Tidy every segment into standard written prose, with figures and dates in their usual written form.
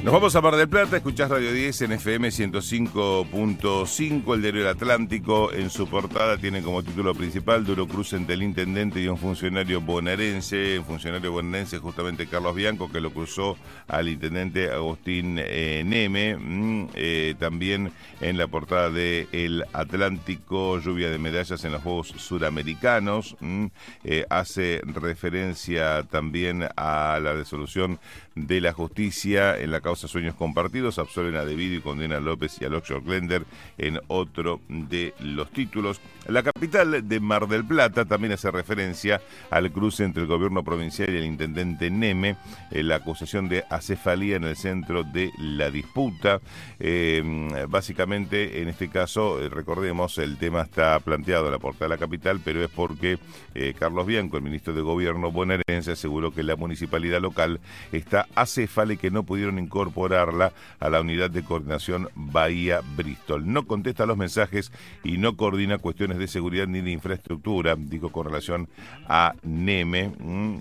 Nos vamos a Mar del Plata, escuchás Radio 10 en FM 105.5, el diario El Atlántico. En su portada tiene como título principal: duro cruce entre el intendente y un funcionario bonaerense. Un funcionario bonaerense, justamente Carlos Bianco, que lo cruzó al intendente Agustín Neme. También en la portada de El Atlántico, lluvia de medallas en los Juegos Suramericanos. Hace referencia también a la resolución de la justicia en la causa Sueños Compartidos. Absolven a Devido y condena a López y a Lockshore Glender en otro de los títulos. La capital de Mar del Plata también hace referencia al cruce entre el gobierno provincial y el intendente Neme, la acusación de acefalía en el centro de la disputa. Básicamente, en este caso, recordemos, el tema está planteado en la portada de la capital, pero es porque Carlos Bianco, el ministro de Gobierno bonaerense, aseguró que la municipalidad local está acéfala y que no pudieron incorporarla a la unidad de coordinación Bahía-Bristol. No contesta los mensajes y no coordina cuestiones de seguridad ni de infraestructura, dijo con relación a Neme.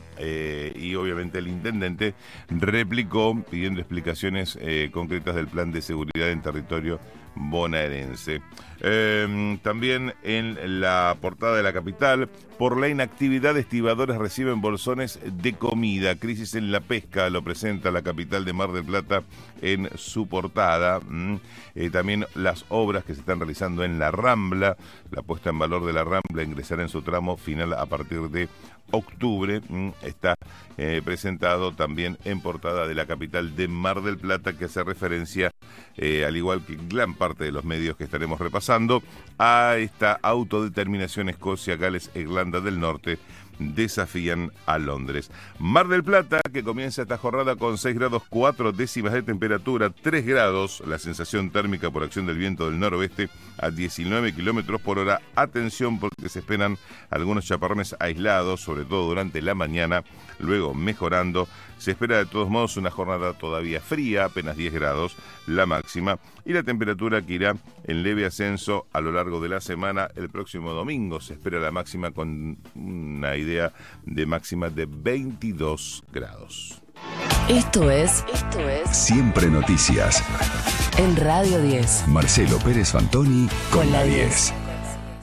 Y obviamente el intendente replicó pidiendo explicaciones concretas del plan de seguridad en territorio bonaerense. También en la portada de la capital: por la inactividad, estibadores reciben bolsones de comida. Crisis en la pesca, lo presenta la capital de Mar del Plata en su portada. También las obras que se están realizando en la Rambla, la puesta en valor de la Rambla ingresará en su tramo final a partir de octubre. Está presentado también en portada de la capital de Mar del Plata, que hace referencia, al igual que gran parte de los medios que estaremos repasando, a esta autodeterminación. Escocia, Gales e Irlanda del Norte desafían a Londres. Mar del Plata, que comienza esta jornada con 6 grados 4 décimas de temperatura, 3 grados la sensación térmica por acción del viento del noroeste a 19 kilómetros por hora. Atención, porque se esperan algunos chaparrones aislados, sobre todo durante la mañana, luego mejorando. Se espera de todos modos una jornada todavía fría, apenas 10 grados la máxima, y la temperatura que irá en leve ascenso a lo largo de la semana. El próximo domingo se espera la máxima con una idea de máxima de 22 grados. Esto es Siempre Noticias. En Radio 10. Marcelo Pérez Fantoni con la 10.